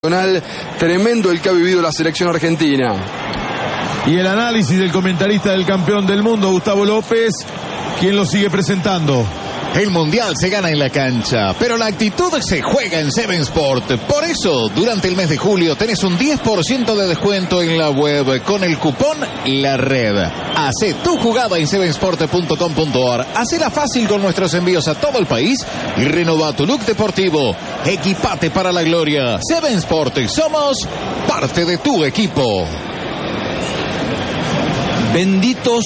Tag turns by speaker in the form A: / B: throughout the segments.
A: Tremendo el que ha vivido la selección argentina.
B: Y el análisis del comentarista del campeón del mundo, Gustavo López, quien lo sigue presentando.
C: El mundial se gana en la cancha, pero la actitud se juega en Seven Sport. Por eso, durante el mes de julio tenés un 10% de descuento en la web con el cupón La Red. Hacé tu jugada en sevensport.com.ar. Hacela fácil con nuestros envíos a todo el país y renova tu look deportivo. Equipate para la gloria. Seven Sport, somos parte de tu equipo.
D: Benditos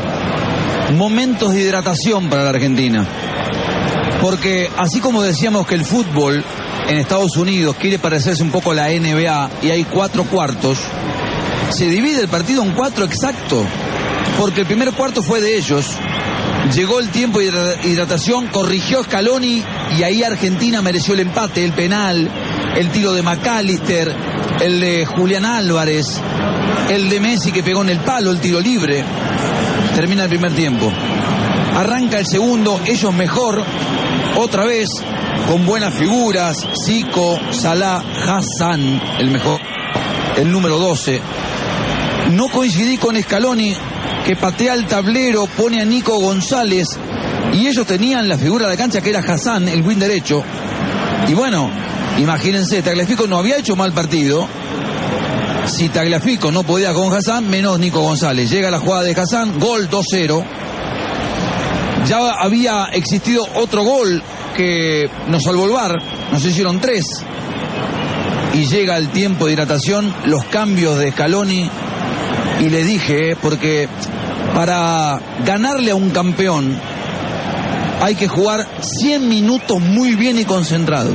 D: momentos de hidratación para la Argentina. Porque así como decíamos que el fútbol en Estados Unidos quiere parecerse un poco a la NBA y hay 4 cuartos, se divide el partido en 4 exacto. Porque el primer cuarto fue de ellos. Llegó el tiempo de hidratación, corrigió Scaloni y ahí Argentina mereció el empate, el penal, el tiro de McAllister, el de Julián Álvarez, el de Messi que pegó en el palo, el tiro libre. Termina el primer tiempo. Arranca el segundo, ellos mejor, otra vez, con buenas figuras, Zico, Salah, Hassan, el mejor, el número 12. No coincidí con Scaloni, que patea el tablero, pone a Nico González, y ellos tenían la figura de la cancha que era Hassan, el wing derecho. Y bueno, imagínense, Tagliafico no había hecho mal partido. Si Tagliafico no podía con Hassan, menos Nico González. Llega la jugada de Hassan, gol 2-0. Ya había existido otro gol que nos salvó el VAR, nos hicieron 3. Y llega el tiempo de hidratación, los cambios de Scaloni. Y le dije, porque para ganarle a un campeón hay que jugar 100 minutos muy bien y concentrado.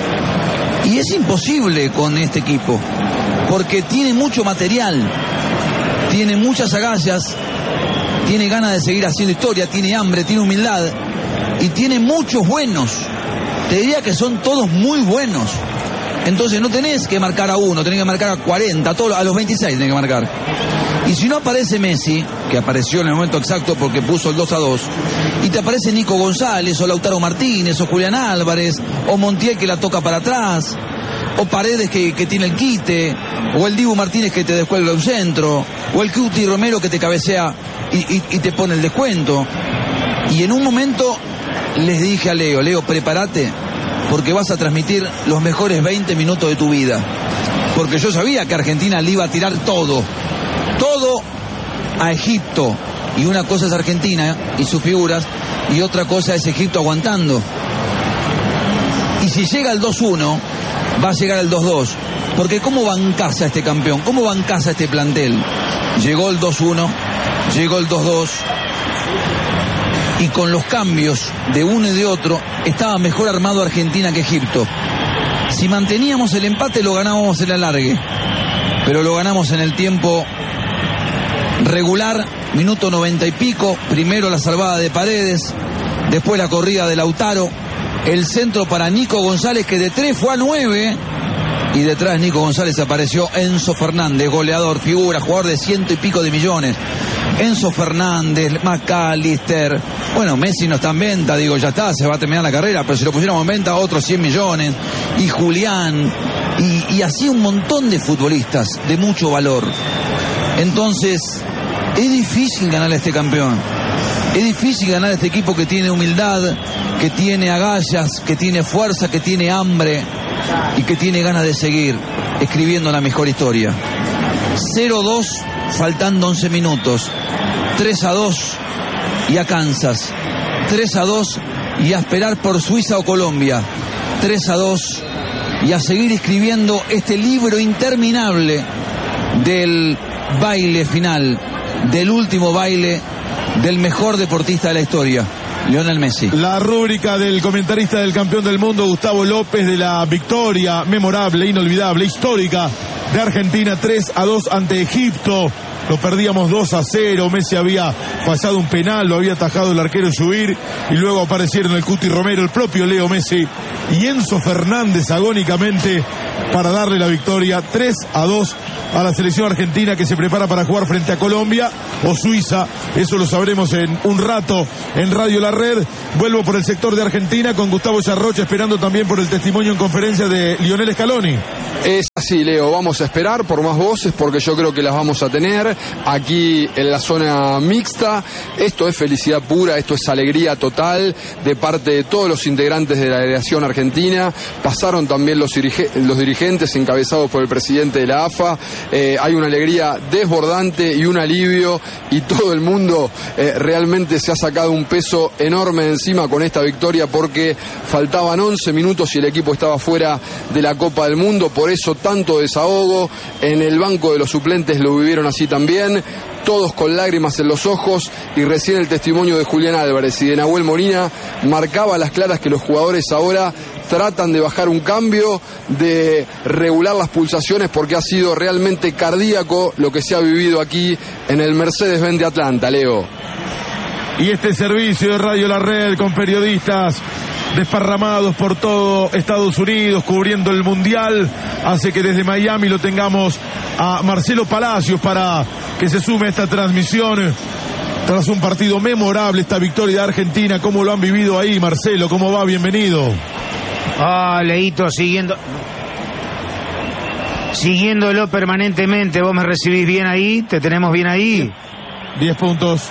D: Y es imposible con este equipo, porque tiene mucho material, tiene muchas agallas, tiene ganas de seguir haciendo historia, tiene hambre, tiene humildad y tiene muchos buenos. Te diría que son todos muy buenos. Entonces no tenés que marcar a uno, tenés que marcar a 40, a los 26 tenés que marcar. Y si no aparece Messi, que apareció en el momento exacto porque puso el 2-2, y te aparece Nico González, o Lautaro Martínez, o Julián Álvarez, o Montiel que la toca para atrás, o Paredes que tiene el quite, o el Dibu Martínez que te descuelga un centro, o el Cuti Romero que te cabecea y te pone el descuento. Y en un momento les dije a Leo, prepárate, porque vas a transmitir los mejores 20 minutos de tu vida. Porque yo sabía que Argentina le iba a tirar todo a Egipto. Y una cosa es Argentina y sus figuras, y otra cosa es Egipto aguantando. Y si llega el 2-1, va a llegar el 2-2. Porque ¿cómo bancás a este campeón? ¿Cómo bancás a este plantel? Llegó el 2-1, llegó el 2-2. Y con los cambios de uno y de otro, estaba mejor armado Argentina que Egipto. Si manteníamos el empate, lo ganábamos en el alargue. Pero lo ganamos en el tiempo regular, minuto 90 y pico. Primero la salvada de Paredes, después la corrida de Lautaro, el centro para Nico González, que de 3 fue a 9. Y detrás de Nico González apareció Enzo Fernández, goleador, figura, jugador de 100 y pico de millones. Enzo Fernández, McAllister. Bueno, Messi no está en venta, digo, ya está, se va a terminar la carrera, pero si lo pusiéramos en venta, otros 100 millones. Y Julián, y así un montón de futbolistas de mucho valor. Entonces, es difícil ganar a este campeón. Es difícil ganar a este equipo que tiene humildad, que tiene agallas, que tiene fuerza, que tiene hambre y que tiene ganas de seguir escribiendo la mejor historia. 0-2, faltando 11 minutos. 3-2 y a Kansas. 3-2 y a esperar por Suiza o Colombia. 3-2 y a seguir escribiendo este libro interminable del baile final, del último baile del mejor deportista de la historia, Lionel Messi.
B: La rúbrica del comentarista del campeón del mundo, Gustavo López, de la victoria memorable, inolvidable, histórica de Argentina 3-2 ante Egipto. Lo perdíamos 2-0, Messi había fallado un penal, lo había atajado el arquero Zubir, y luego aparecieron el Cuti Romero, el propio Leo Messi y Enzo Fernández agónicamente para darle la victoria 3-2 a la selección argentina, que se prepara para jugar frente a Colombia o Suiza. Eso lo sabremos en un rato en Radio La Red. Vuelvo por el sector de Argentina con Gustavo Yarrocha, esperando también por el testimonio en conferencia de Lionel Scaloni.
A: Es así, Leo, vamos a esperar por más voces porque yo creo que las vamos a tener aquí en la zona mixta. Esto es felicidad pura, esto es alegría total de parte de todos los integrantes de la delegación argentina. Pasaron también los dirigentes encabezados por el presidente de la AFA. Hay una alegría desbordante y un alivio, y todo el mundo realmente se ha sacado un peso enorme de encima con esta victoria, porque faltaban 11 minutos y el equipo estaba fuera de la Copa del Mundo. Por eso tanto desahogo. En el banco de los suplentes lo vivieron así también, todos con lágrimas en los ojos, y recién el testimonio de Julián Álvarez y de Nahuel Molina marcaba a las claras que los jugadores ahora tratan de bajar un cambio, de regular las pulsaciones, porque ha sido realmente cardíaco lo que se ha vivido aquí en el Mercedes-Benz de Atlanta, Leo.
B: Y este servicio de Radio La Red con periodistas desparramados por todo Estados Unidos cubriendo el Mundial hace que desde Miami lo tengamos a Marcelo Palacios para que se sume a esta transmisión tras un partido memorable, esta victoria de Argentina. ¿Cómo lo han vivido ahí, Marcelo? ¿Cómo va? Bienvenido.
E: Leito, siguiéndolo permanentemente. ¿Vos me recibís bien ahí? ¿Te tenemos bien ahí?
B: 10 puntos.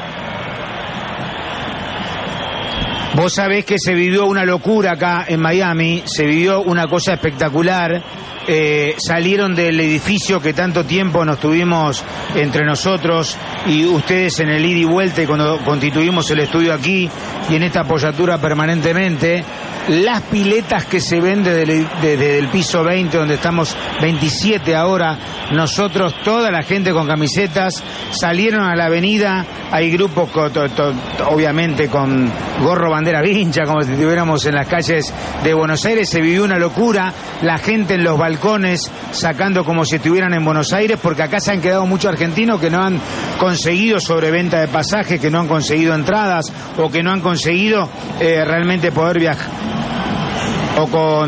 E: Vos sabés que se vivió una locura acá en Miami, se vivió una cosa espectacular. Salieron del edificio que tanto tiempo nos tuvimos entre nosotros y ustedes en el ida y vuelta, y cuando constituimos el estudio aquí y en esta apoyatura permanentemente. Las piletas que se ven desde el piso 20, donde estamos 27 ahora, nosotros, toda la gente con camisetas, salieron a la avenida. Hay grupos obviamente con gorro bandera vincha, como si estuviéramos en las calles de Buenos Aires. Se vivió una locura, la gente en los balcones sacando como si estuvieran en Buenos Aires, porque acá se han quedado muchos argentinos que no han conseguido sobreventa de pasajes, que no han conseguido entradas o que no han conseguido realmente poder viajar o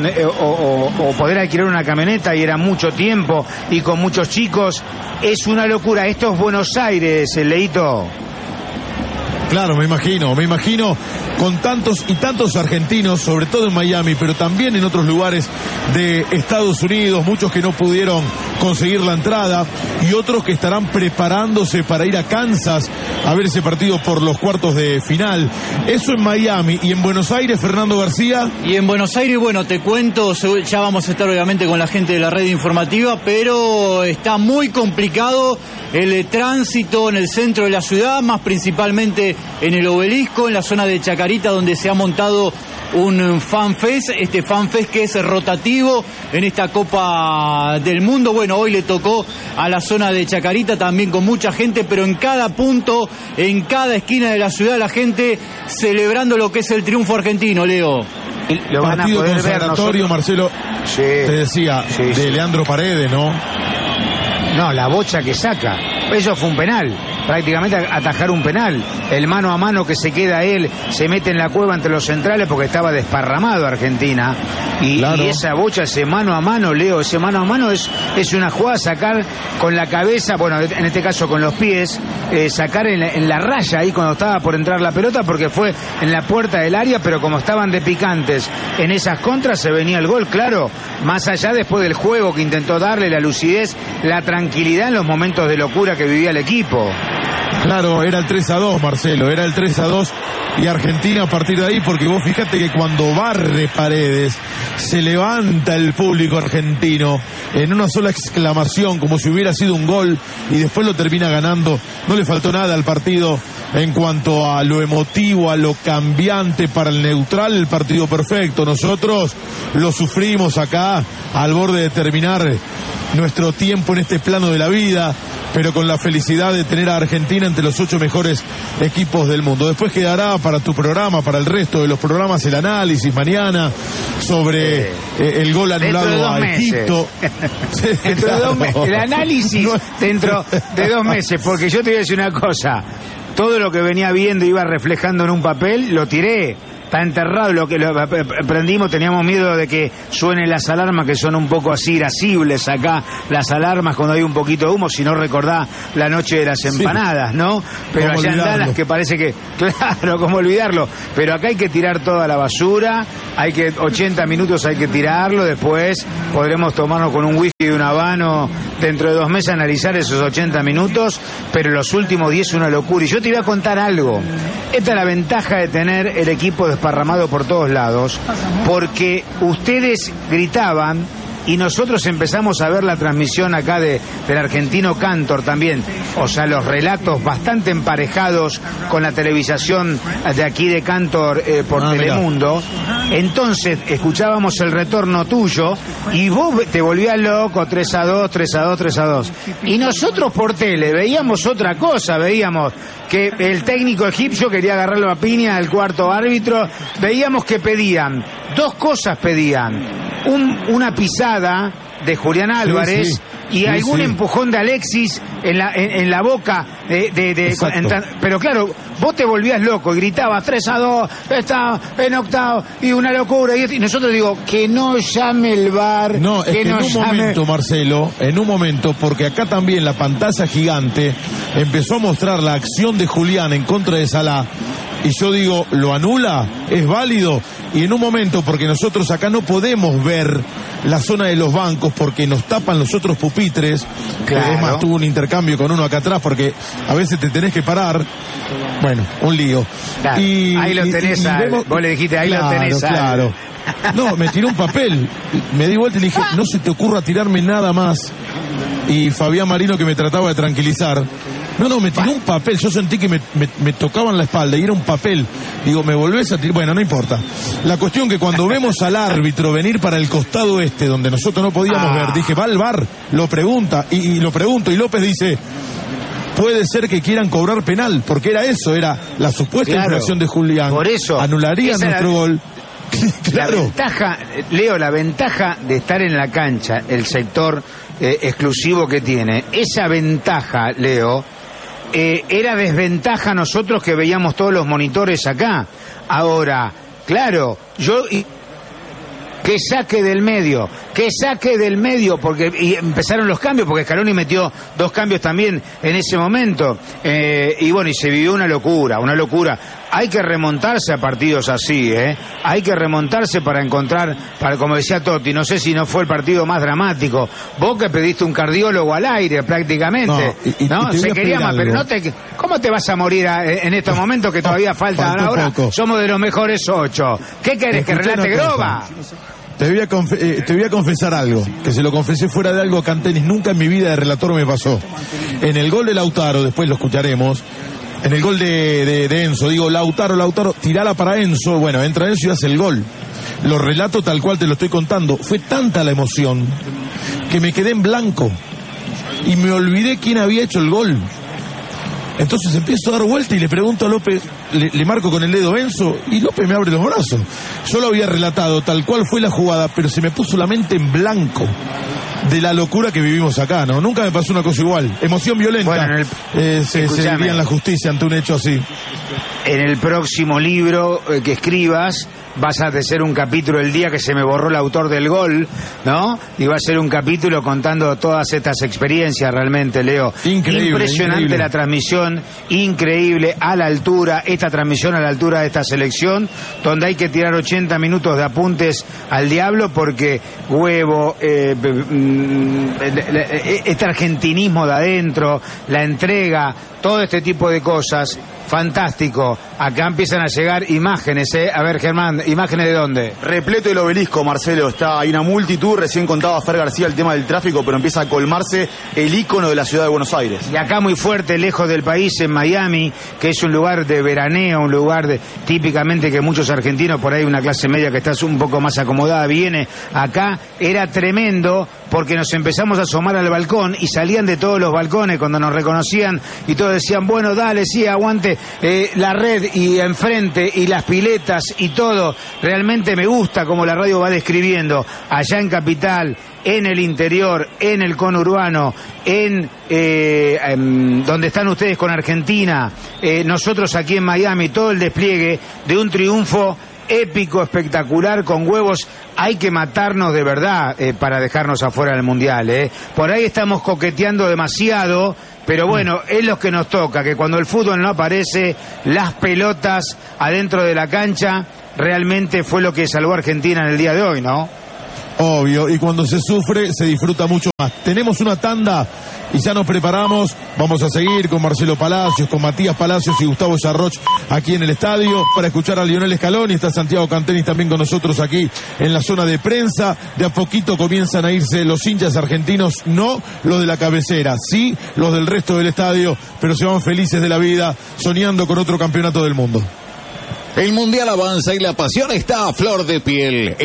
E: poder alquilar una camioneta, y era mucho tiempo y con muchos chicos. Es una locura. Esto es Buenos Aires, Leito.
B: Claro, me imagino, con tantos y tantos argentinos, sobre todo en Miami, pero también en otros lugares de Estados Unidos, muchos que no pudieron conseguir la entrada y otros que estarán preparándose para ir a Kansas a ver ese partido por los cuartos de final. Eso en Miami. Y en Buenos Aires, Fernando García.
F: Y en Buenos Aires, bueno, te cuento, ya vamos a estar obviamente con la gente de la red informativa, pero está muy complicado el tránsito en el centro de la ciudad, más principalmente en el Obelisco, en la zona de Chacarita, donde se ha montado un FanFest, este FanFest que es rotativo en esta Copa del Mundo. Bueno, hoy le tocó a la zona de Chacarita también con mucha gente, pero en cada punto, en cada esquina de la ciudad, la gente celebrando lo que es el triunfo argentino, Leo.
E: Lo van a
B: partido
E: poder
B: consagratorio,
E: ver,
B: Marcelo,
E: sí,
B: te decía,
E: sí,
B: de
E: sí.
B: Leandro Paredes, ¿no?
E: No, la bocha que saca. Eso fue un penal. Prácticamente atajar un penal. El mano a mano que se queda él, se mete en la cueva entre los centrales porque estaba desparramado Argentina. Y,
B: claro.
E: Y esa bocha, ese mano a mano, Leo, ese mano a mano es una jugada, sacar con la cabeza, bueno, en este caso con los pies, sacar en la raya ahí cuando estaba por entrar la pelota, porque fue en la puerta del área, pero como estaban de picantes en esas contras, se venía el gol, claro. Más allá después del juego que intentó darle, la lucidez, la tranquilidad en los momentos de locura que vivía el equipo.
B: Claro, era el 3-2, Marcelo, era el 3-2 y Argentina a partir de ahí, porque vos fíjate que cuando barre Paredes, se levanta el público argentino en una sola exclamación, como si hubiera sido un gol, y después lo termina ganando. No le faltó nada al partido en cuanto a lo emotivo, a lo cambiante para el neutral, el partido perfecto. Nosotros lo sufrimos acá al borde de terminar nuestro tiempo en este plano de la vida, pero con la felicidad de tener a Argentina entre los 8 mejores equipos del mundo. Después quedará para tu programa, para el resto de los programas, el análisis mañana sobre el gol anulado a Egipto.
E: Dentro de 2 meses. El análisis dentro de 2 meses, porque yo te voy a decir una cosa. Todo lo que venía viendo iba reflejando en un papel, lo tiré. está enterrado. Lo que prendimos, teníamos miedo de que suenen las alarmas, que son un poco así irascibles acá, las alarmas cuando hay un poquito de humo, si no recordá la noche de las empanadas, ¿no? Pero allá en Dallas, que parece que, claro, ¿cómo olvidarlo? Pero acá hay que tirar toda la basura, 80 minutos hay que tirarlo, después podremos tomarnos con un whisky y un habano dentro de 2 meses, analizar esos 80 minutos, pero los últimos 10 una locura. Y yo te voy a contar algo. Esta es la ventaja de tener el equipo desparramado por todos lados, porque ustedes gritaban y nosotros empezamos a ver la transmisión acá del argentino Cantor también, o sea, los relatos bastante emparejados con la televisación de aquí de Cantor por Telemundo. Entonces escuchábamos el retorno tuyo y vos te volvías loco, 3-2, 3-2, 3-2. Y nosotros por tele veíamos otra cosa, veíamos que el técnico egipcio quería agarrarlo a piña al cuarto árbitro, veíamos que pedían, 2 cosas pedían. Una pisada de Julián Álvarez y algún empujón de Alexis en la boca pero claro, vos te volvías loco y gritabas 3-2, está en octavo y una locura, y nosotros digo que no llame el VAR.
B: No, es que en un momento, Marcelo, porque acá también la pantalla gigante empezó a mostrar la acción de Julián en contra de Salah, y yo digo, ¿lo anula? ¿Es válido? Y en un momento, porque nosotros acá no podemos ver la zona de los bancos porque nos tapan los otros pupitres, claro. Es más, tuve un intercambio con uno acá atrás porque a veces te tenés que parar. Bueno, un lío.
E: Claro, ahí lo tenés, vos le dijiste, ahí lo tenés.
B: Claro. No, me tiró un papel, me di vuelta y le dije, no se te ocurra tirarme nada más. Y Fabián Marino, que me trataba de tranquilizar, no, me tiró un papel, yo sentí que me tocaban la espalda y era un papel. Digo, ¿me volvés a tirar? Bueno, no importa. La cuestión que cuando vemos al árbitro venir para el costado donde nosotros no podíamos ver, dije, va al VAR, lo pregunta, y lo pregunto, y López dice, puede ser que quieran cobrar penal, porque era eso, era la supuesta infracción de Julián.
E: Por eso
B: anularía nuestro gol.
E: Claro. La ventaja de estar en la cancha, el sector exclusivo que tiene, esa ventaja, Leo, era desventaja nosotros que veíamos todos los monitores acá. Ahora, claro, que saque del medio, porque empezaron los cambios, porque Scaloni metió 2 cambios también en ese momento, y bueno, y se vivió una locura. Hay que remontarse a partidos así, hay que remontarse para encontrar, como decía Totti, no sé si no fue el partido más dramático, vos que pediste un cardiólogo al aire prácticamente, ¿no? Se quería más, pero ¿cómo te vas a morir en estos momentos que todavía falta ahora? Poco. Somos de los mejores 8. ¿Qué querés, que relate Groba?
B: Te voy a confesar algo, que se lo confesé fuera de algo a Cantenis, nunca en mi vida de relator me pasó. En el gol de Lautaro, después lo escucharemos, en el gol de Enzo, digo, Lautaro, tirala para Enzo, bueno, entra Enzo y hace el gol. Lo relato tal cual te lo estoy contando. Fue tanta la emoción que me quedé en blanco y me olvidé quién había hecho el gol. Entonces empiezo a dar vuelta y le pregunto a López, le marco con el dedo Enzo, y López me abre los brazos. Yo lo había relatado tal cual fue la jugada, pero se me puso la mente en blanco de la locura que vivimos acá, ¿no? Nunca me pasó una cosa igual. Emoción violenta. Bueno, se diría en la justicia ante un hecho así.
E: En el próximo libro que escribas, vas a hacer un capítulo el día que se me borró el autor del gol, ¿no? Y va a ser un capítulo contando todas estas experiencias realmente, Leo. Impresionante la transmisión, increíble, a la altura, esta transmisión a la altura de esta selección, donde hay que tirar 80 minutos de apuntes al diablo porque huevo, este argentinismo de adentro, la entrega, todo este tipo de cosas. Fantástico. Acá empiezan a llegar imágenes, A ver, Germán, ¿imágenes de dónde?
G: Repleto el obelisco, Marcelo. Hay una multitud. Recién contaba Fer García el tema del tráfico, pero empieza a colmarse el ícono de la ciudad de Buenos Aires.
E: Y acá muy fuerte, lejos del país, en Miami, que es un lugar de veraneo, un lugar típicamente que muchos argentinos, por ahí una clase media que está un poco más acomodada, viene acá. Era tremendo porque nos empezamos a asomar al balcón y salían de todos los balcones cuando nos reconocían y todos decían, bueno, dale, sí, aguante la red y enfrente y las piletas y todo. Realmente me gusta como la radio va describiendo allá en Capital, en el interior, en el conurbano, en donde están ustedes con Argentina, nosotros aquí en Miami, todo el despliegue de un triunfo épico, espectacular, con huevos. Hay que matarnos de verdad para dejarnos afuera del Mundial. Por ahí estamos coqueteando demasiado, pero bueno, es lo que nos toca, que cuando el fútbol no aparece, las pelotas adentro de la cancha, realmente fue lo que salvó a Argentina en el día de hoy, ¿no?
B: Obvio, y cuando se sufre se disfruta mucho más. Tenemos una tanda y ya nos preparamos. Vamos a seguir con Marcelo Palacios, con Matías Palacios y Gustavo Yarroch aquí en el estadio para escuchar a Lionel Scaloni. Está Santiago Cantenis también con nosotros aquí en la zona de prensa. De a poquito comienzan a irse los hinchas argentinos, no los de la cabecera, sí los del resto del estadio, pero se van felices de la vida, soñando con otro campeonato del mundo.
C: El Mundial avanza y la pasión está a flor de piel.